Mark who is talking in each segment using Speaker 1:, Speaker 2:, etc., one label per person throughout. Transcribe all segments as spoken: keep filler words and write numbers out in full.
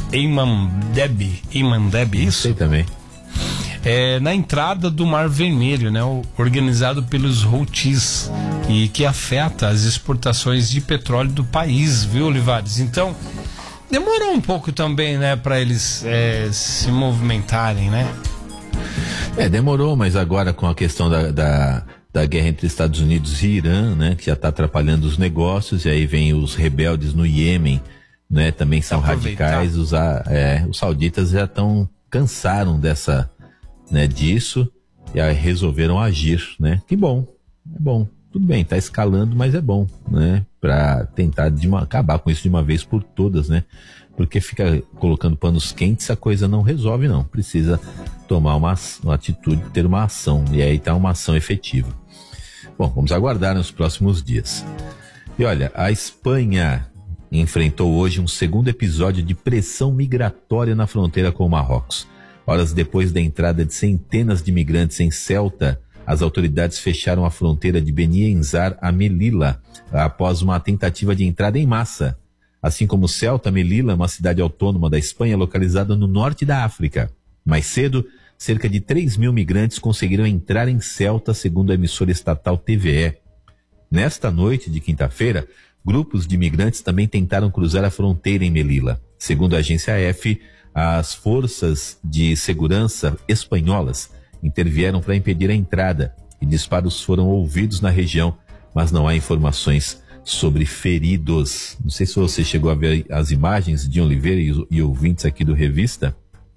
Speaker 1: Imandeb, Imandeb, isso?
Speaker 2: Sei também.
Speaker 1: É, na entrada do Mar Vermelho, né, organizado pelos Houthis, e que afeta as exportações de petróleo do país, viu, Olivares? Então, demorou um pouco também, né, para eles é, se movimentarem, né?
Speaker 2: É, demorou, mas agora com a questão da, da, da guerra entre Estados Unidos e Irã, né, que já está atrapalhando os negócios, e aí vem os rebeldes no Iêmen, né, também são
Speaker 1: Aproveitar.
Speaker 2: radicais, os, é, os sauditas já estão, cansaram dessa, né, disso, e aí resolveram agir, né, que bom, é bom, tudo bem, tá escalando, mas é bom, né, pra tentar de uma, acabar com isso de uma vez por todas, né, porque fica colocando panos quentes, a coisa não resolve não, precisa tomar uma, uma atitude, ter uma ação, e aí tá uma ação efetiva. Bom, vamos aguardar nos próximos dias. E olha, a Espanha enfrentou hoje um segundo episódio de pressão migratória na fronteira com o Marrocos. Horas depois da entrada de centenas de imigrantes em Ceuta, as autoridades fecharam a fronteira de Beni Enzar a Melilla, após uma tentativa de entrada em massa. Assim como Ceuta, Melilla é uma cidade autônoma da Espanha localizada no norte da África. Mais cedo, cerca de três mil migrantes conseguiram entrar em Ceuta, segundo a emissora estatal T V E. Nesta noite de quinta-feira, grupos de imigrantes também tentaram cruzar a fronteira em Melilla. Segundo a agência A F, as forças de segurança espanholas intervieram para impedir a entrada e disparos foram ouvidos na região, mas não há informações sobre feridos. Não sei se você chegou a ver as imagens de Oliveira e, e ouvintes aqui do Revista.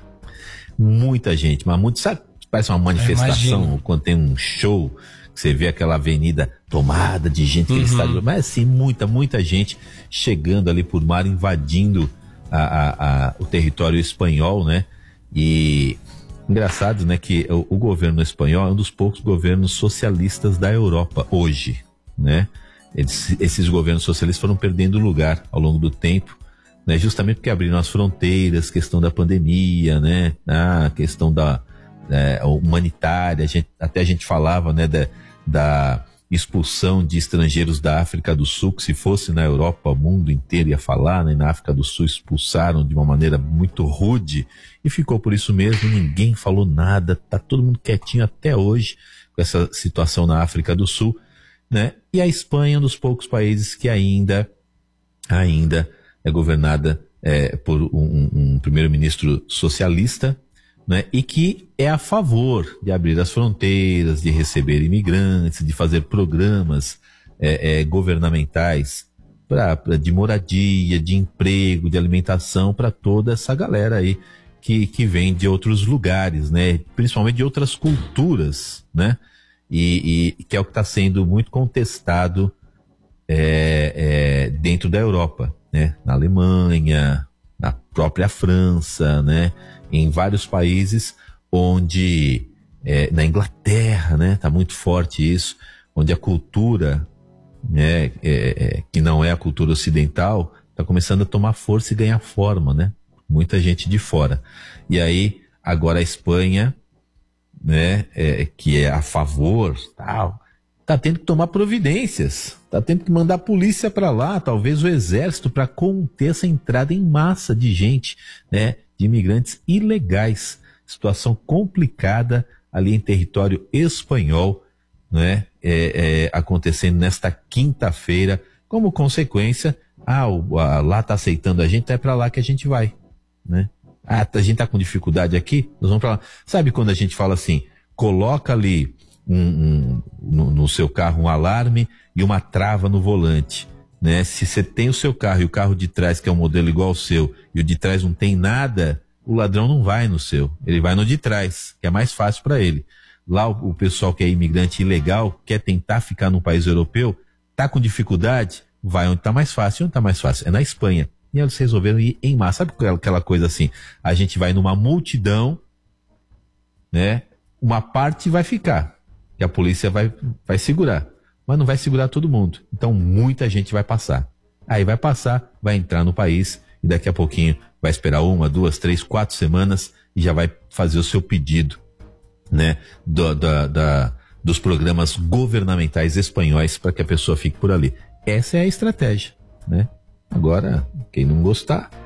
Speaker 2: Muita gente, mas muito, sabe, parece uma manifestação, quando tem um show, que você vê aquela avenida tomada de gente, aquele
Speaker 1: uhum.
Speaker 2: estádio, mas assim, muita, muita gente chegando ali por mar, invadindo a, a, a, o território espanhol, né? E engraçado, né, que o, o governo espanhol é um dos poucos governos socialistas da Europa hoje, né? Eles, esses governos socialistas foram perdendo lugar ao longo do tempo, né? Justamente porque abriram as fronteiras, questão da pandemia, né? A questão da é, humanitária, a gente, até a gente falava, né, da, da expulsão de estrangeiros da África do Sul, que se fosse na Europa, o mundo inteiro ia falar, né? Na África do Sul expulsaram de uma maneira muito rude e ficou por isso mesmo, ninguém falou nada, tá todo mundo quietinho até hoje com essa situação na África do Sul, né? E a Espanha é um dos poucos países que ainda, ainda é governada é, por um, um primeiro-ministro socialista, né? E que é a favor de abrir as fronteiras, de receber imigrantes, de fazer programas é, é, governamentais pra, pra, de moradia, de emprego, de alimentação para toda essa galera aí que, que vem de outros lugares, né? Principalmente de outras culturas, né? E, e que é o que está sendo muito contestado é, é, dentro da Europa, né? Na Alemanha, na própria França, né? Em vários países onde, é, na Inglaterra, né? Tá muito forte isso, onde a cultura, né? É, é, que não é a cultura ocidental, tá começando a tomar força e ganhar forma, né? Muita gente de fora. E aí, agora a Espanha, né, é, que é a favor, tal, tá tendo que tomar providências, tá tendo que mandar a polícia para lá, talvez o exército, para conter essa entrada em massa de gente, né, de imigrantes ilegais. Situação complicada ali em território espanhol, né, é, é, acontecendo nesta quinta-feira, como consequência, ah, o, a, lá tá aceitando a gente, é para lá que a gente vai, né? Ah, a gente tá com dificuldade aqui, nós vamos pra lá. Sabe quando a gente fala assim, coloca ali um, um, no, no seu carro um alarme e uma trava no volante, né? Se você tem o seu carro e o carro de trás, que é um modelo igual ao seu, e o de trás não tem nada, o ladrão não vai no seu, ele vai no de trás, que é mais fácil para ele. Lá o, o pessoal que é imigrante ilegal, quer tentar ficar num país europeu, tá com dificuldade, vai onde tá mais fácil. Onde tá mais fácil? É na Espanha. E eles resolveram ir em massa. Sabe aquela coisa assim? A gente vai numa multidão, né? Uma parte vai ficar, que a polícia vai, vai segurar, mas não vai segurar todo mundo. Então muita gente vai passar. Aí vai passar, vai entrar no país e daqui a pouquinho vai esperar uma, duas, três, quatro semanas e já vai fazer o seu pedido, né? Do, da, da, dos programas governamentais espanhóis para que a pessoa fique por ali. Essa é a estratégia, né? Agora, quem não gostar,